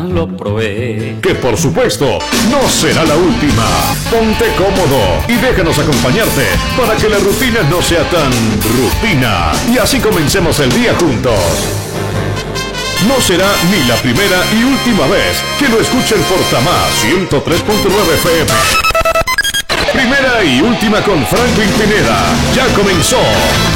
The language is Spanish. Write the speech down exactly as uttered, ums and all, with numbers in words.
lo probé. Que por supuesto no será la última. Ponte cómodo y déjanos acompañarte para que la rutina no sea tan rutina y así comencemos el día juntos. No será ni la primera y última vez que lo escuchen por Tamás ciento tres punto nueve F M. Primera y última con Franklin Pineda. Ya comenzó.